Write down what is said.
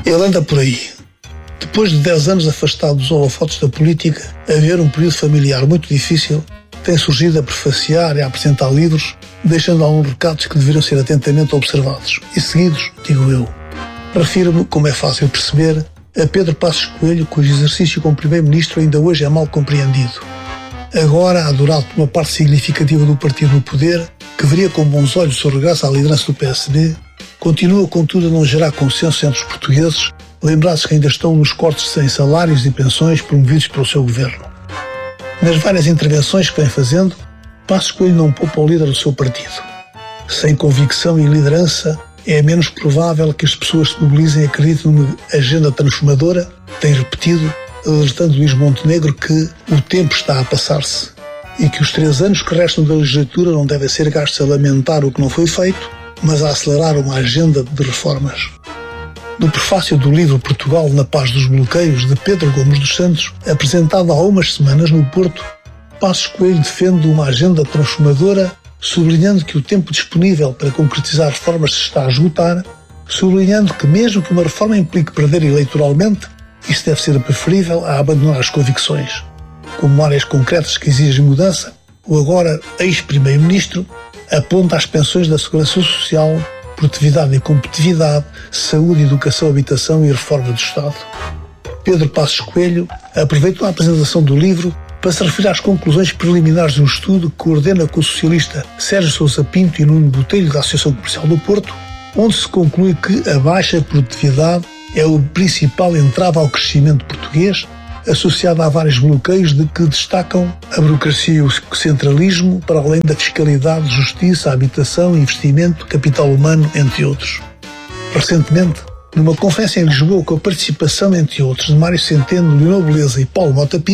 Ele anda por aí. Depois de 10 anos afastado dos holofotes da política, a ver um período familiar muito difícil, tem surgido a prefaciar e a apresentar livros, deixando alguns recados que deveriam ser atentamente observados e seguidos, digo eu. Refiro-me, como é fácil perceber, a Pedro Passos Coelho, cujo exercício como Primeiro-Ministro ainda hoje é mal compreendido. Agora, adorado por uma parte significativa do partido no poder, que veria com bons olhos o seu regresso à liderança do PSD, continua, contudo, a não gerar consenso entre os portugueses, lembrados que ainda estão nos cortes sem salários e pensões promovidos pelo seu governo. Nas várias intervenções que vem fazendo, Passos Coelho não poupa o líder do seu partido. Sem convicção e liderança, é menos provável que as pessoas se mobilizem e acreditem numa agenda transformadora, tem repetido, alertando Luís Montenegro que o tempo está a passar-se e que os 3 anos que restam da legislatura não devem ser gastos a lamentar o que não foi feito, mas a acelerar uma agenda de reformas. No prefácio do livro Portugal na Paz dos Bloqueios, de Pedro Gomes dos Santos, apresentado há umas semanas no Porto, Passos Coelho defende uma agenda transformadora, sublinhando que o tempo disponível para concretizar reformas se está a esgotar, sublinhando que mesmo que uma reforma implique perder eleitoralmente, isso deve ser preferível a abandonar as convicções. Como áreas concretas que exigem mudança, o agora ex-primeiro-ministro aponta as pensões da Segurança Social, produtividade e competitividade, saúde, educação, habitação e reforma do Estado. Pedro Passos Coelho aproveitou a apresentação do livro para se referir às conclusões preliminares de um estudo que coordena com o socialista Sérgio Sousa Pinto e Nuno Botelho da Associação Comercial do Porto, onde se conclui que a baixa produtividade é o principal entrave ao crescimento português, associado a vários bloqueios de que destacam a burocracia e o centralismo, para além da fiscalidade, justiça, habitação, investimento, capital humano, entre outros. Recentemente, numa conferência em Lisboa com a participação, entre outros, de Mário Centeno, Leonor Beleza e Paulo Mota Pinto,